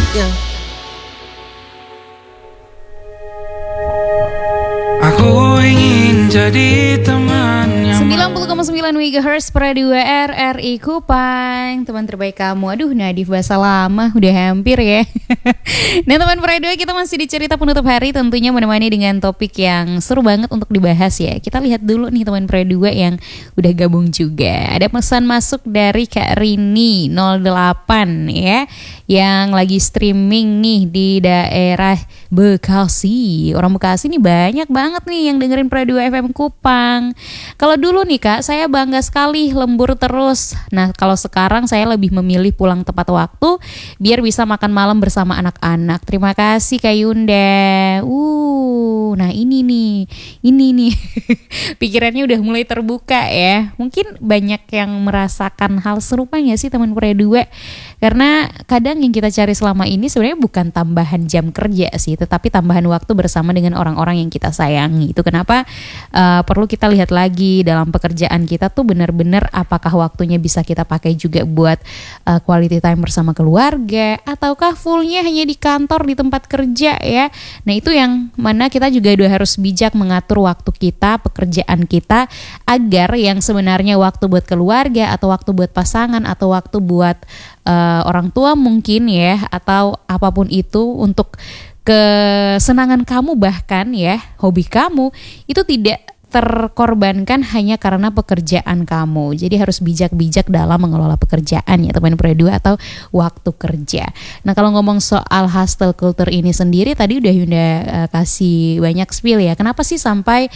Yeah. Aku ingin jadi teman yang 90,9 MHz Radio RRI Kupang. Teman terbaik kamu. Aduh, Nadif bahasa lama, udah hampir ya. Nah teman Radio, kita masih di cerita penutup hari, tentunya menemani dengan topik yang seru banget untuk dibahas ya. Kita lihat dulu nih teman Radio yang udah gabung juga. Ada pesan masuk dari Kak Rini 08 ya, yang lagi streaming nih di daerah Bekasi. Orang Bekasi nih banyak banget nih yang dengerin Radio FM Kupang. Kalau dulu nih Kak, saya bangga sekali lembur terus. Nah kalau sekarang saya lebih memilih pulang tepat waktu biar bisa makan malam bersama anak-anak. Terima kasih Kak Yunda. Nah ini nih pikirannya udah mulai terbuka ya. Mungkin banyak yang merasakan hal serupa gak sih teman Pura 2? Karena kadang yang kita cari selama ini sebenarnya bukan tambahan jam kerja sih, tetapi tambahan waktu bersama dengan orang-orang yang kita sayangi. Itu kenapa perlu kita lihat lagi dalam pekerjaan kita tuh benar-benar apakah waktunya bisa kita pakai juga buat quality time bersama keluarga, ataukah fullnya hanya di kantor, di tempat kerja ya. Nah itu yang mana kita juga udah harus bijak mengatur waktu kita, pekerjaan kita, agar yang sebenarnya waktu buat keluarga atau waktu buat pasangan atau waktu buat orang tua mungkin ya, atau apapun itu untuk kesenangan kamu bahkan ya, hobi kamu itu tidak terkorbankan hanya karena pekerjaan kamu. Jadi harus bijak-bijak dalam mengelola pekerjaan ya teman Pura 2 atau waktu kerja. Nah kalau ngomong soal hustle culture ini sendiri, tadi udah Yunda kasih banyak spill ya. Kenapa sih sampai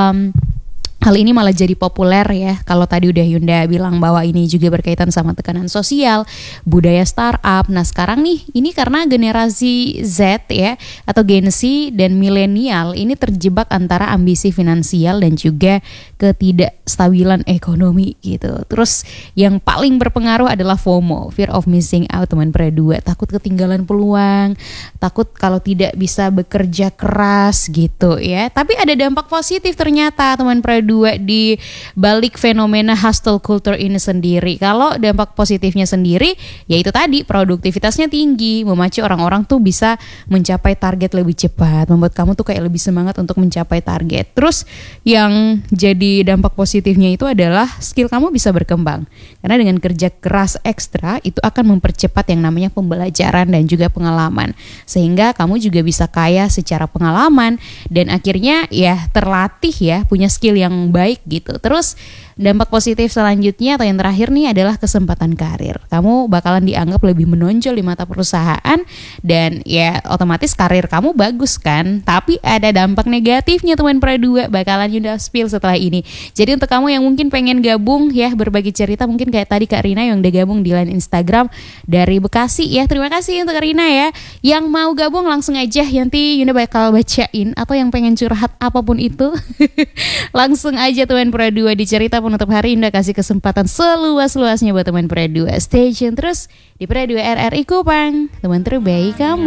hal ini malah jadi populer ya. Kalau tadi udah Yunda bilang bahwa ini juga berkaitan sama tekanan sosial, budaya startup. Nah sekarang nih, ini karena generasi Z ya, atau Gen Z dan milenial ini terjebak antara ambisi finansial dan juga ketidakstabilan ekonomi gitu. Terus yang paling berpengaruh adalah FOMO, fear of missing out teman Pura 2. Takut ketinggalan peluang, takut kalau tidak bisa bekerja keras gitu ya. Tapi ada dampak positif ternyata teman Pura 2 di balik fenomena hustle culture ini sendiri. Kalau dampak positifnya sendiri, yaitu tadi produktivitasnya tinggi, memacu orang-orang tuh bisa mencapai target lebih cepat, membuat kamu tuh kayak lebih semangat untuk mencapai target. Terus yang jadi dampak positifnya itu adalah skill kamu bisa berkembang. Karena dengan kerja keras ekstra itu akan mempercepat yang namanya pembelajaran dan juga pengalaman. Sehingga kamu juga bisa kaya secara pengalaman dan akhirnya ya terlatih ya, punya skill yang baik gitu. Terus dampak positif selanjutnya atau yang terakhir nih adalah kesempatan karir. Kamu bakalan dianggap lebih menonjol di mata perusahaan dan ya otomatis karir kamu bagus kan. Tapi ada dampak negatifnya teman Pura 2, bakalan Yunda spill setelah ini. Jadi untuk kamu yang mungkin pengen gabung ya, berbagi cerita mungkin kayak tadi Kak Rina yang udah gabung di line Instagram dari Bekasi ya. Terima kasih untuk Kak Rina ya. Yang mau gabung langsung aja, nanti Yunda bakal bacain, atau yang pengen curhat apapun itu langsung aja teman Pura 2 di cerita penutup hari. Yunda kasih kesempatan seluas-luasnya buat teman Pura 2. Stay tune terus di Pura 2 RRI Kupang, teman terbaik kamu.